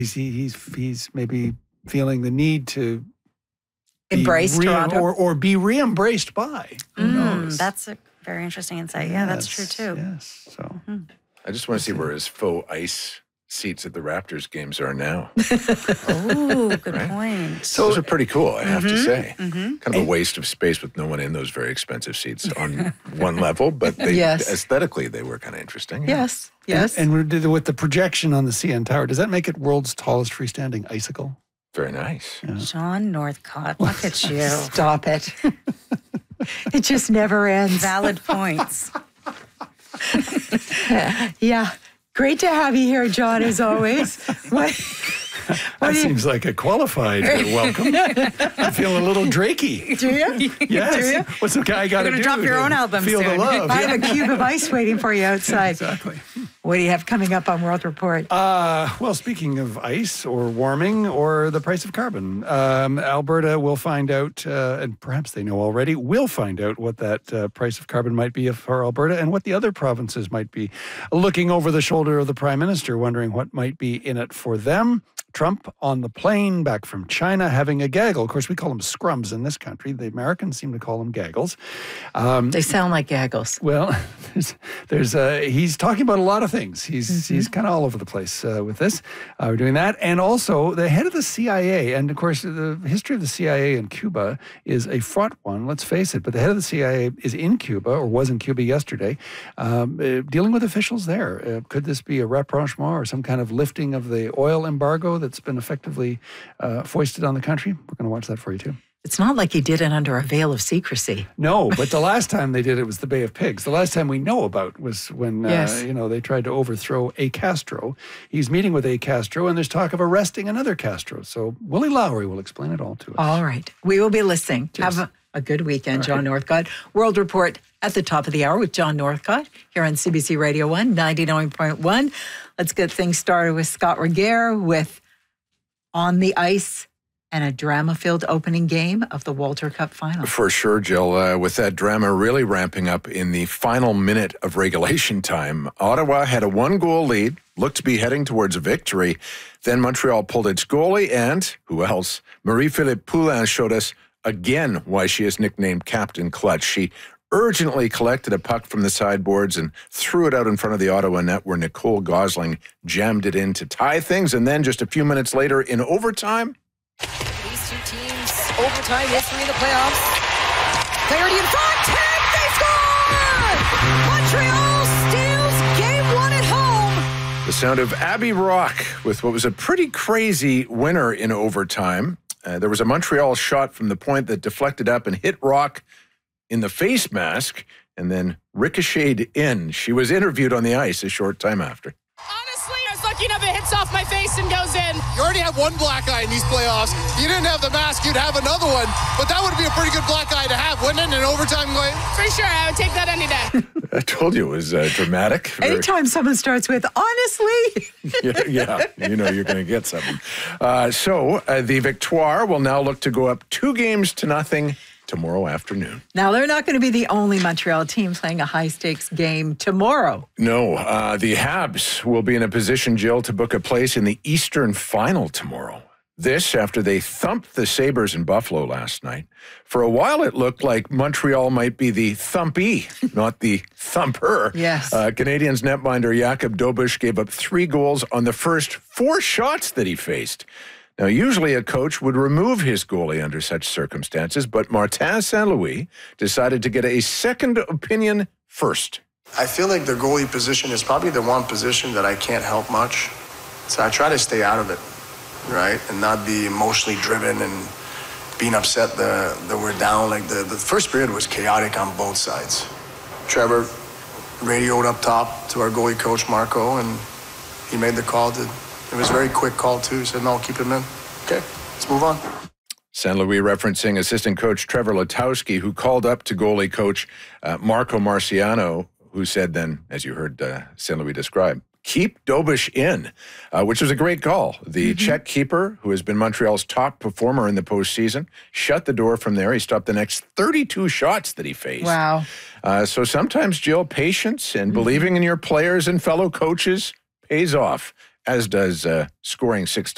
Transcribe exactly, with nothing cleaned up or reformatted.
He's, he's, he's maybe feeling the need to embrace re- Toronto. Or, or be re-embraced by. Who Mm, knows? that's a very interesting insight. Yes, Yeah, that's true too. Yes, so. Mm-hmm. I just want to see where his faux ice seats at the Raptors games are now. Oh, good Right? point. So those are pretty cool, I have Mm-hmm, to say. mm-hmm. Kind of a waste of space with no one in those very expensive seats on one level, but they, Yes. aesthetically they were kind of interesting. Yeah. Yes, yes. And, and with the- with the projection on the C N Tower, does that make it world's tallest freestanding icicle? Very nice. John Northcott, look at you. Stop it. It just never ends. Valid points. Yeah. Great to have you here, John, as always. What, That what do you, seems like a qualified uh, welcome. I feel a little Drakey. do you? Yes. Do you? What's the guy got to You're do? gonna drop your to own album Feel soon. the love. I Yeah. have a cube of ice waiting for you outside. Exactly. What do you have coming up on World Report? Uh, well, speaking of ice or warming or the price of carbon, um, Alberta will find out, uh, and perhaps they know already, will find out what that uh, price of carbon might be for Alberta and what the other provinces might be. Looking over the shoulder of the Prime Minister, wondering what might be in it for them. Trump on the plane back from China having a gaggle. Of course, we call them scrums in this country. The Americans seem to call them gaggles. Um, They sound like gaggles. Well, there's, there's uh, he's talking about a lot of things. He's mm-hmm. he's kind of all over the place uh, with this. Uh, we're doing that, and also the head of the C I A. And of course, the history of the C I A in Cuba is a fraught one. Let's face it. But the head of the C I A is in Cuba, or was in Cuba yesterday, um, uh, dealing with officials there. Uh, could this be a rapprochement or some kind of lifting of the oil embargo that's been effectively uh, foisted on the country? We're going to watch that for you too. It's not like he did it under a veil of secrecy. No, but the last time they did it was the Bay of Pigs. The last time we know about was when, Yes. uh, you know, they tried to overthrow a Castro. He's meeting with a Castro, and there's talk of arresting another Castro. So Willie Lowry will explain it all to us. All right. We will be listening. Cheers. Have a, a good weekend, John Northcott. World Report at the top of the hour with John Northcott here on C B C Radio one, ninety-nine point one. Let's get things started with Scott Regehr with On the Ice and a drama-filled opening game of the Walter Cup final. For sure, Jill. Uh, with that drama really ramping up in the final minute of regulation time, Ottawa had a one-goal lead, looked to be heading towards a victory. Then Montreal pulled its goalie, and who else? Marie-Philippe Poulin showed us again why she is nicknamed Captain Clutch. She urgently collected a puck from the sideboards and threw it out in front of the Ottawa net, where Nicole Gosling jammed it in to tie things. And then just a few minutes later in overtime, these two teams, overtime history in the playoffs. Clarity in front, and they score! Montreal steals game one at home. the sound of Abby Rock with what was a pretty crazy winner in overtime. Uh, there was a Montreal shot from the point that deflected up and hit Rock in the face mask and then ricocheted in. She was interviewed on the ice a short time after. Honestly, I was lucky enough it hits off my face and goes in. You already have one black eye in these playoffs. If you didn't have the mask, you'd have another one. But that would be a pretty good black eye to have, wouldn't it, in an overtime game? For sure, I would take that any day. I told you it was uh, dramatic. Very- Anytime someone starts with, honestly. yeah, yeah, you know you're going to get something. Uh, so uh, the Victoire will now look to go up two games to nothing tomorrow afternoon. Now, they're not going to be the only Montreal team playing a high-stakes game tomorrow. No, uh, the Habs will be in a position, Jill, to book a place in the Eastern Final tomorrow. This after they thumped the Sabres in Buffalo last night. For a while, it looked like Montreal might be the thumpy, not the thumper. Yes. Uh, Canadiens netminder Jakub Dobeš gave up three goals on the first four shots that he faced. Now, usually a coach would remove his goalie under such circumstances, but Martin Saint-Louis decided to get a second opinion first. I feel like the goalie position is probably the one position that I can't help much. So I try to stay out of it, right? And not be emotionally driven and being upset that, that we're down. Like the, the first period was chaotic on both sides. Trevor radioed up top to our goalie coach, Marco, and he made the call to... It was a very quick call, too. He said, no, keep him in. Okay, let's move on. Saint Louis referencing assistant coach Trevor Letowski, who called up to goalie coach uh, Marco Marciano, who said then, as you heard uh, Saint Louis describe, keep Dobeš in, uh, which was a great call. The mm-hmm. Czech keeper, who has been Montreal's top performer in the postseason, shut the door from there. He stopped the next thirty-two shots that he faced. Wow. Uh, so sometimes, Jill, patience and mm-hmm. believing in your players and fellow coaches pays off, as does uh, scoring six